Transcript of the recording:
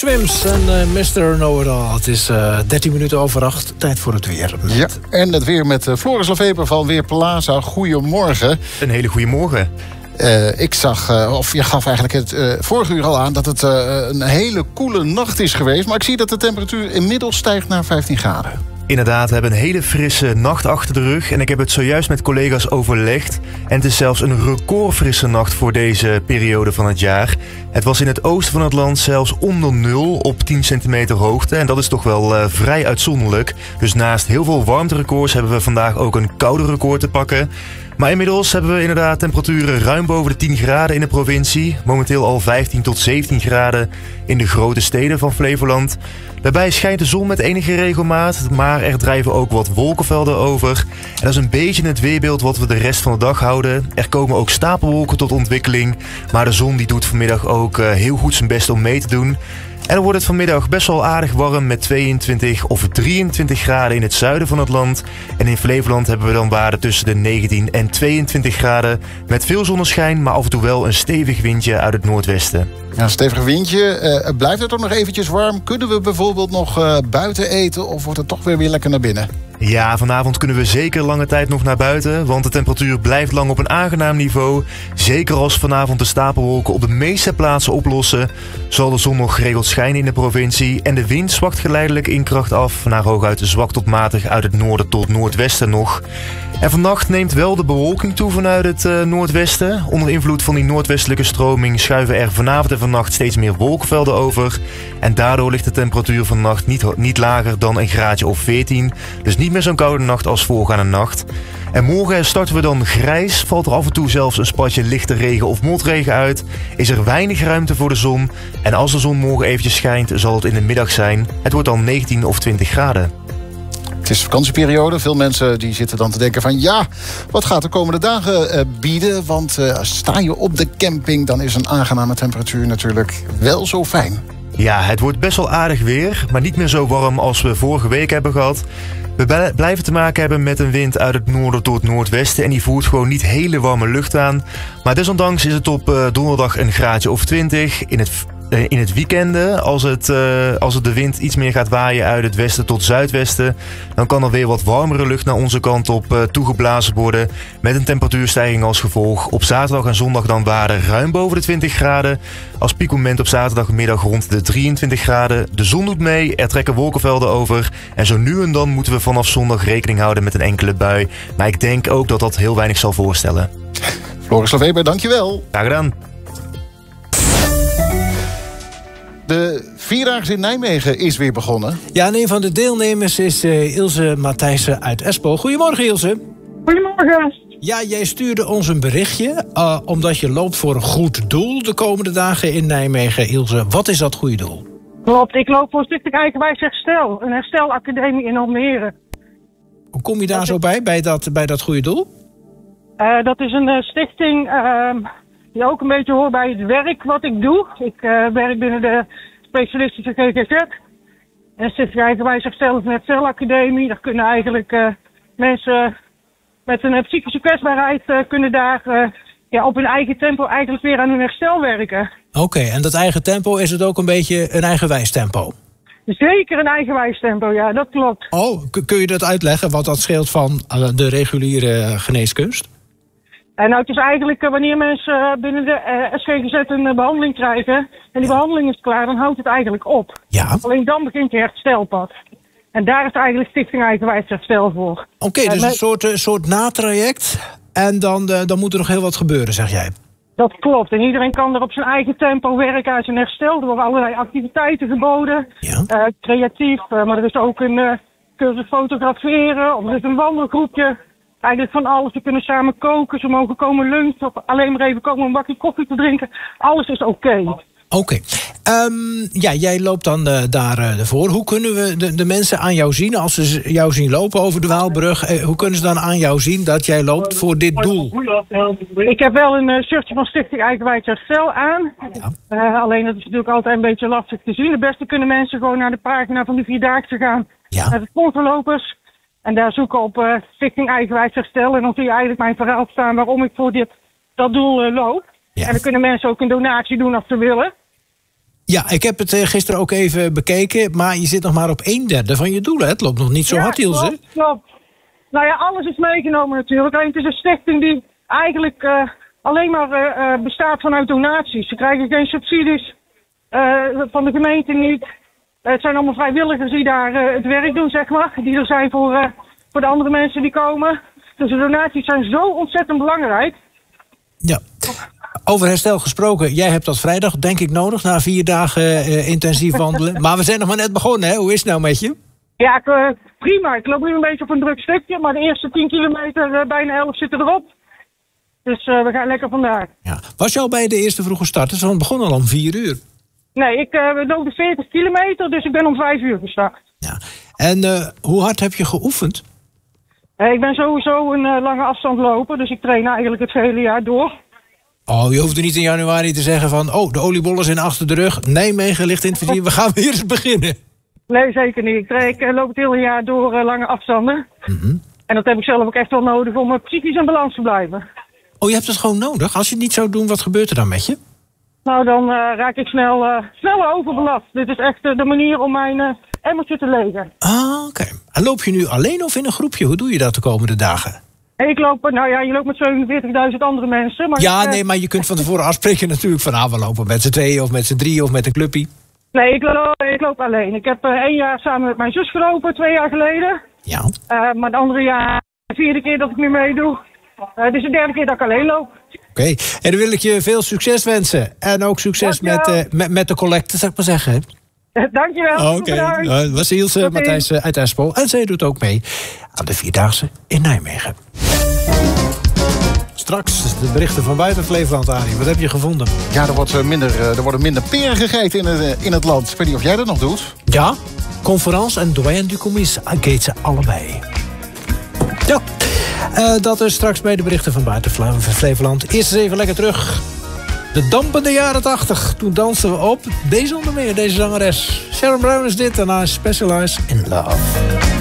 Swims en Mr. Know-it-all. Het is 13 minuten over 8. Tijd voor het weer. Ja, en het weer met Floris Lefever van Weerplaza. Goedemorgen. Een hele goede morgen. Ik zag, of je gaf eigenlijk het vorige uur al aan, dat het een hele koele nacht is geweest. Maar ik zie dat de temperatuur inmiddels stijgt naar 15 graden. Inderdaad, we hebben een hele frisse nacht achter de rug. En ik heb het zojuist met collega's overlegd. En het is zelfs een recordfrisse nacht voor deze periode van het jaar. Het was in het oosten van het land zelfs onder nul op 10 centimeter hoogte. En dat is toch wel vrij uitzonderlijk. Dus naast heel veel warmterecords hebben we vandaag ook een koude record te pakken. Maar inmiddels hebben we inderdaad temperaturen ruim boven de 10 graden in de provincie. Momenteel al 15 tot 17 graden in de grote steden van Flevoland. Daarbij schijnt de zon met enige regelmaat, maar er drijven ook wat wolkenvelden over. En dat is een beetje het weerbeeld wat we de rest van de dag houden. Er komen ook stapelwolken tot ontwikkeling, maar de zon die doet vanmiddag ook heel goed zijn best om mee te doen. En dan wordt het vanmiddag best wel aardig warm met 22 of 23 graden in het zuiden van het land. En in Flevoland hebben we dan waarden tussen de 19 en 22 graden. Met veel zonneschijn, maar af en toe wel een stevig windje uit het noordwesten. Ja, een stevig windje. Blijft het toch nog eventjes warm? Kunnen we bijvoorbeeld nog buiten eten of wordt het toch weer lekker naar binnen? Ja, vanavond kunnen we zeker lange tijd nog naar buiten, want de temperatuur blijft lang op een aangenaam niveau. Zeker als vanavond de stapelwolken op de meeste plaatsen oplossen, zal de zon nog geregeld schijnen in de provincie. En de wind zwakt geleidelijk in kracht af, naar hooguit zwak tot matig uit het noorden tot noordwesten nog. En vannacht neemt wel de bewolking toe vanuit het noordwesten. Onder invloed van die noordwestelijke stroming schuiven er vanavond en vannacht steeds meer wolkenvelden over. En daardoor ligt de temperatuur vannacht niet lager dan een graadje of 14. Dus niet meer zo'n koude nacht als voorgaande nacht. En morgen starten we dan grijs. Valt er af en toe zelfs een spatje lichte regen of motregen uit. Is er weinig ruimte voor de zon. En als de zon morgen eventjes schijnt, zal het in de middag zijn. Het wordt dan 19 of 20 graden. Het is vakantieperiode. Veel mensen die zitten dan te denken van ja, wat gaat de komende dagen bieden? Want sta je op de camping, dan is een aangename temperatuur natuurlijk wel zo fijn. Ja, het wordt best wel aardig weer, maar niet meer zo warm als we vorige week hebben gehad. We blijven te maken hebben met een wind uit het noorden tot het noordwesten en die voert gewoon niet hele warme lucht aan. Maar desondanks is het op donderdag een graadje of 20. In het weekende, als het de wind iets meer gaat waaien uit het westen tot zuidwesten, dan kan er weer wat warmere lucht naar onze kant op toegeblazen worden. Met een temperatuurstijging als gevolg. Op zaterdag en zondag dan waarden ruim boven de 20 graden. Als piekmoment op zaterdagmiddag rond de 23 graden. De zon doet mee, er trekken wolkenvelden over. En zo nu en dan moeten we vanaf zondag rekening houden met een enkele bui. Maar ik denk ook dat dat heel weinig zal voorstellen. Floris Lefever, dankjewel. Graag gedaan. De Vierdaagse in Nijmegen is weer begonnen. Ja, en een van de deelnemers is Ilse Matthijssen uit Espoo. Goedemorgen, Ilse. Goedemorgen. Ja, jij stuurde ons een berichtje, omdat je loopt voor een goed doel de komende dagen in Nijmegen. Ilse, wat is dat goede doel? Klopt, ik loop voor Stichting Eigenwijs Herstel, een herstelacademie in Almere. Hoe kom je daar zo bij dat goede doel? Dat is een stichting die ook een beetje hoort bij het werk wat ik doe. Ik werk binnen de specialistische GGZ. En Stichting Eigenwijs Herstel is een herstelacademie. Daar kunnen eigenlijk mensen met een psychische kwetsbaarheid kunnen daar op hun eigen tempo eigenlijk weer aan hun herstel werken. Oké, en dat eigen tempo, is het ook een beetje een eigenwijs tempo? Zeker een eigenwijs tempo, ja, dat klopt. Oh, kun je dat uitleggen, wat dat scheelt van de reguliere geneeskunst? Nou, het is eigenlijk wanneer mensen binnen de SGGZ een behandeling krijgen en die behandeling is klaar, dan houdt het eigenlijk op. Ja. Alleen dan begint je herstelpad. En daar is eigenlijk Stichting Eigenwijs Herstel voor. Oké, dus een soort natraject en dan moet er nog heel wat gebeuren, zeg jij? Dat klopt. En iedereen kan er op zijn eigen tempo werken aan zijn herstel. Er worden allerlei activiteiten geboden. Ja. Creatief, maar er is ook een cursus fotograferen of er is een wandelgroepje. Eigenlijk van alles. We kunnen samen koken, ze mogen komen lunchen of alleen maar even komen een bakje koffie te drinken. Alles is oké. Oké. Ja, jij loopt dan daarvoor. Hoe kunnen we de mensen aan jou zien als ze jou zien lopen over de Waalbrug? Hoe kunnen ze dan aan jou zien dat jij loopt voor dit doel? Ik heb wel een shirtje van Stichting Eigenwijs Herstel aan. Ja. Alleen dat is natuurlijk altijd een beetje lastig te zien. Het beste kunnen mensen gewoon naar de pagina van de Vierdaagse gaan. Ja. Naar de sponsorlopers. En daar zoeken op Stichting Eigenwijs Herstel. En dan zie je eigenlijk mijn verhaal staan waarom ik voor dat doel loop. Ja. En dan kunnen mensen ook een donatie doen als ze willen. Ja, ik heb het gisteren ook even bekeken. Maar je zit nog maar op 1/3 van je doelen. Het loopt nog niet zo hard, Ilse. Klopt. Nou ja, alles is meegenomen natuurlijk. En het is een stichting die eigenlijk alleen maar bestaat vanuit donaties. Ze krijgen geen subsidies van de gemeente niet. Het zijn allemaal vrijwilligers die daar het werk doen, zeg maar. Die er zijn voor de andere mensen die komen. Dus de donaties zijn zo ontzettend belangrijk. Ja. Over herstel gesproken, jij hebt dat vrijdag denk ik nodig... na 4 dagen intensief wandelen. Maar we zijn nog maar net begonnen, hè? Hoe is het nou met je? Ja, prima. Ik loop nu een beetje op een druk stukje. Maar de eerste 10 kilometer, bijna 11 zitten erop. Dus we gaan lekker vandaag. Ja. Was je al bij de eerste vroege starters? Want het begon al om 4 uur. Nee, ik loop de 40 kilometer, dus ik ben om 5 uur gestart. Ja. En hoe hard heb je geoefend? Ik ben sowieso een lange afstand loper, dus ik train eigenlijk het hele jaar door. Oh, je hoeft er niet in januari te zeggen van... oh, de oliebollen zijn achter de rug. Nijmegen ligt in het verdier. We gaan weer eens beginnen. Nee, zeker niet. Ik loop het hele jaar door lange afstanden. Mm-hmm. En dat heb ik zelf ook echt wel nodig om psychisch in balans te blijven. Oh, je hebt het gewoon nodig? Als je het niet zou doen, wat gebeurt er dan met je? Nou, dan raak ik sneller overbelast. Dit is echt de manier om mijn emmertje te legen. Ah, oké. En loop je nu alleen of in een groepje? Hoe doe je dat de komende dagen? Ik loop, je loopt met 47.000 andere mensen. Maar nee, maar je kunt van tevoren afspreken natuurlijk van... we lopen met z'n 2 of met z'n 3 of met een clubpie. Nee, ik loop alleen. Ik heb 1 jaar samen met mijn zus gelopen, 2 jaar geleden. Ja. Maar het andere jaar, de 4e keer dat ik nu meedoe. Dit is de 3e keer dat ik alleen loop. Oké. En dan wil ik je veel succes wensen. En ook succes met de collecte, zou ik maar zeggen. Dankjewel. Oké. Dat was Ilse Matthijs uit Espel. En zij doet ook mee aan de 4-daagse in Nijmegen. Straks de berichten van buiten Flevoland, Arie. Wat heb je gevonden? Ja, er worden minder peren gegeten in het land. Ik weet niet of jij dat nog doet. Ja, Conference en Doyen du Commis eet ze allebei. Ja, dat is straks bij de berichten van buiten Flevoland. Eerst eens even lekker terug. De dampende jaren 80. Toen dansten we op deze onder meer, deze zangeres. Sharon Brown is dit en I Specialize in Love.